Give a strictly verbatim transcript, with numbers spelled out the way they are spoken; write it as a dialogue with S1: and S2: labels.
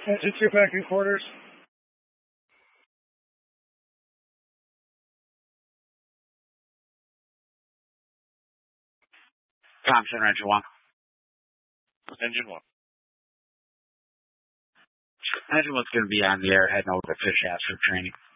S1: Engine two back in quarters.
S2: Thompson, Engine one.
S3: Engine one.
S2: Engine one's going to be on the air heading over to Fish House for training.